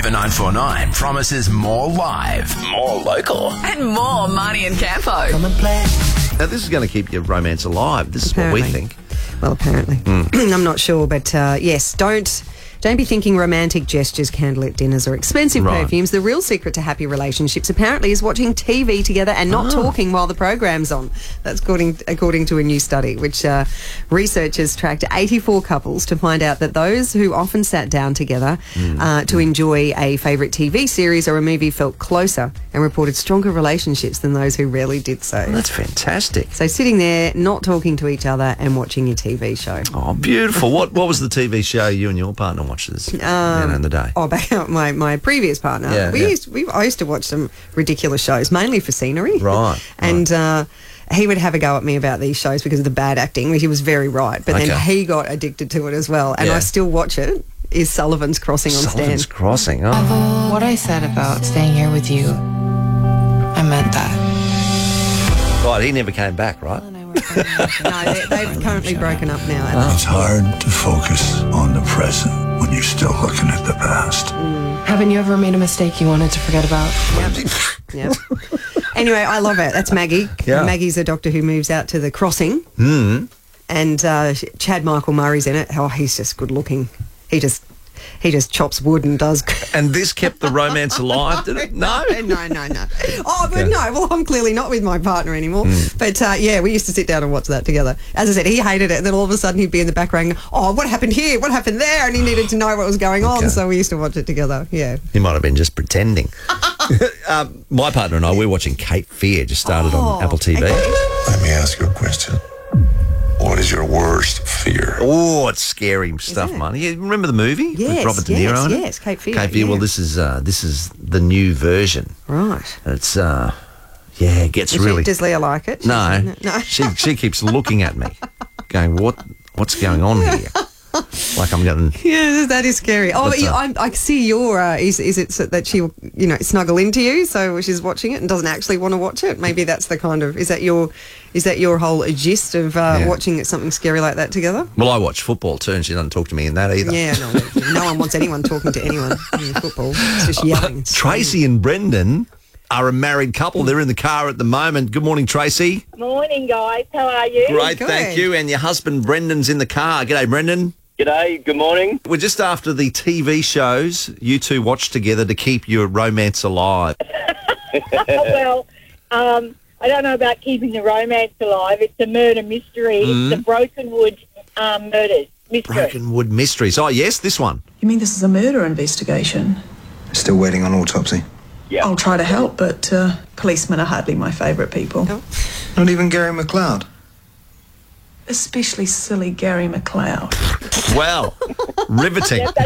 Super 949 promises more live, more local, And more Marnie and Campo. Come and play. Now, this is going to keep your romance alive. This is what we think. Well, apparently. I'm not sure, but yes, don't be thinking romantic gestures, candlelit dinners or expensive Right. perfumes. The real secret to happy relationships apparently is watching TV together and not talking while the program's on. That's according to a new study, which researchers tracked 84 couples to find out that those who often sat down together to enjoy a favourite TV series or a movie felt closer and reported stronger relationships than those who rarely did so. That's fantastic. So sitting there, not talking to each other and watching your TV show. Oh, beautiful. What was the TV show you and your partner watched this in the day? Oh, back out my previous partner. Yeah, I used to watch some ridiculous shows, mainly for scenery. Right. And he would have a go at me about these shows because of the bad acting. He was very right, but then he got addicted to it as well. And I still watch it. Is Sullivan's Crossing on Sullivan's Stan. Crossing. Oh. What I said about staying here with you, I meant that. Right, he never came back, right? No, they've currently broken up now. It's hard to focus on the present when you're still looking at the past. Haven't you ever made a mistake you wanted to forget about? Yep. Anyway, I love it. That's Maggie. Yeah. Maggie's a doctor who moves out to the Crossing. And Chad Michael Murray's in it. Oh, he's just good looking. He just chops wood and does. And this kept the romance alive, did it? No? No. Oh, but no. Well, I'm clearly not with my partner anymore. But yeah, we used to sit down and watch that together. As I said, he hated it. And then all of a sudden he'd be in the background, oh, what happened here? What happened there? And he needed to know what was going on. So we used to watch it together. Yeah. He might have been just pretending. My partner and I, we're watching Cape Fear, just started on Apple TV. Let me ask you a question. What is your worst fear? Oh, it's scary stuff, Marnie. You remember the movie with Yes, Robert De Niro in it? yes, Cape Fear. Cape Fear. Yeah. Well, this is the new version. Right. It's it gets really. Does Leah like it? No, No. she keeps looking at me, going, what's going on here? Like I'm going. Yeah, that is scary. Oh, but I see your. Is it so that she'll snuggle into you so she's watching it and doesn't actually want to watch it? Maybe that's the kind of is that your whole gist of watching something scary like that together? Well, I watch football too, and she doesn't talk to me in that either. Yeah, no one wants anyone talking to anyone in football. It's just yelling. Tracy and Brendan are a married couple. They're in the car at the moment. Good morning, Tracy. Morning, guys. How are you? Great, Good. thank you. And your husband Brendan's in the car. G'day, Brendan. G'day, good morning. We're just after the TV shows you two watch together to keep your romance alive. Well, I don't know about keeping the romance alive. It's a murder mystery. It's the Brokenwood murders mystery. Brokenwood Mysteries. Oh, yes, this one. You mean this is a murder investigation? Still waiting on autopsy. Yeah. I'll try to help, but policemen are hardly my favourite people. Not even Gary McLeod. Especially silly Gary McLeod. Well, riveting.